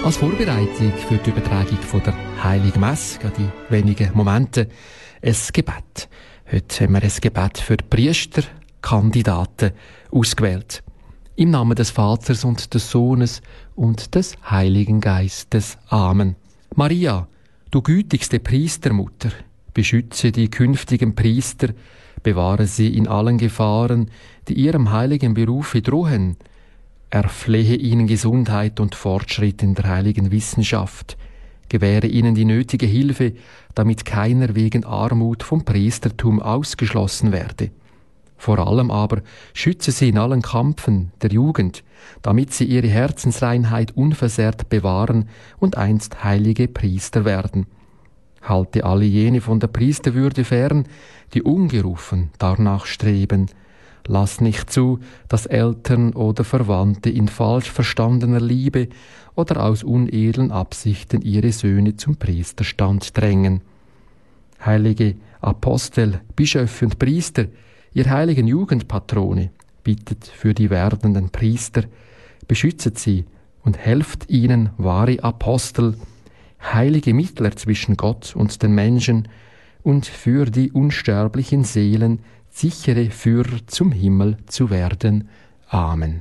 Als Vorbereitung für die Übertragung von der Heiligen Messe, gerade in wenigen Momenten, ein Gebet. Heute haben wir ein Gebet für die Priesterkandidaten ausgewählt. Im Namen des Vaters und des Sohnes und des Heiligen Geistes. Amen. Maria, du gütigste Priestermutter, beschütze die künftigen Priester, bewahre sie in allen Gefahren, die ihrem heiligen Berufe drohen. Erflehe ihnen Gesundheit und Fortschritt in der heiligen Wissenschaft. Gewähre ihnen die nötige Hilfe, damit keiner wegen Armut vom Priestertum ausgeschlossen werde. Vor allem aber schütze sie in allen Kampfen der Jugend, damit sie ihre Herzensreinheit unversehrt bewahren und einst heilige Priester werden. Halte alle jene von der Priesterwürde fern, die ungerufen danach streben. Lass nicht zu, dass Eltern oder Verwandte in falsch verstandener Liebe oder aus unedlen Absichten ihre Söhne zum Priesterstand drängen. Heilige Apostel, Bischöfe und Priester, ihr heiligen Jugendpatrone, bittet für die werdenden Priester, beschützt sie und helft ihnen, wahre Apostel, heilige Mittler zwischen Gott und den Menschen und für die unsterblichen Seelen sichere Führer zum Himmel zu werden. Amen.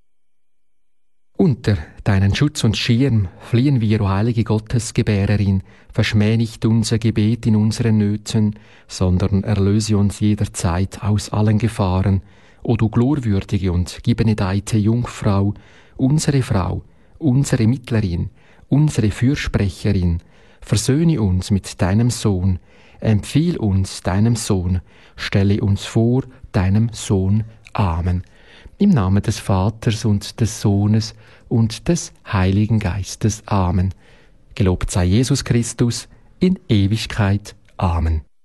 Unter deinen Schutz und Schirm fliehen wir, o heilige Gottesgebärerin, verschmäh nicht unser Gebet in unseren Nöten, sondern erlöse uns jederzeit aus allen Gefahren, o du glorwürdige und gebenedeite Jungfrau, unsere Mittlerin, unsere Fürsprecherin, versöhne uns mit deinem Sohn, empfiehl uns deinem Sohn, stelle uns vor deinem Sohn. Amen. Im Namen des Vaters und des Sohnes und des Heiligen Geistes. Amen. Gelobt sei Jesus Christus in Ewigkeit. Amen.